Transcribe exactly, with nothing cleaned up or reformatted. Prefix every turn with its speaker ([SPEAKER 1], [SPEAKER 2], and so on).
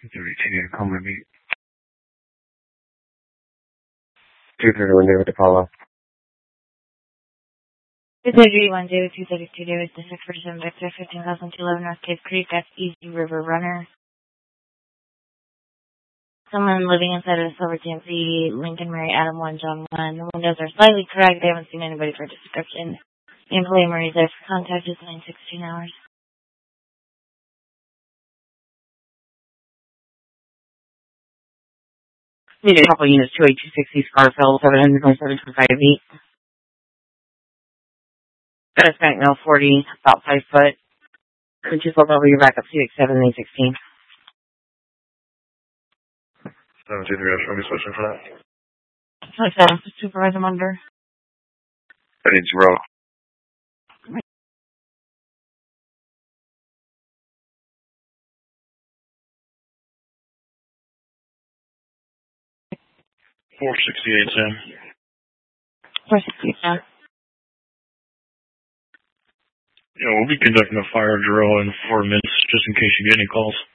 [SPEAKER 1] thirty-two, call my meet.
[SPEAKER 2] two thirty-one David DePaulo.
[SPEAKER 3] two thirty-one David, two thirty-two David, District forty-seven Victor, fifteen thousand two eleven North Cave Creek, that's Easy River Runner. Someone living inside of the Silver T M C, Lincoln, Mary, Adam one, John one. The windows are slightly cracked. They haven't seen anybody for description. The employee Mary's there for contact is nine sixteen hours.
[SPEAKER 4] Need a couple units, two eight two sixty Scarfield, seven hundred twenty-seven to five eight. Got a spank now, forty, about five foot. Could you flip over your backup, two eight seven, eight sixteen.
[SPEAKER 1] seven two three, show me switching for that.
[SPEAKER 4] Like that, supervise them under.
[SPEAKER 1] I need zero. four sixty-eight, Sam.
[SPEAKER 4] four sixty-eight, Sam.
[SPEAKER 1] Yeah, we'll be conducting a fire drill in four minutes, just in case you get any calls.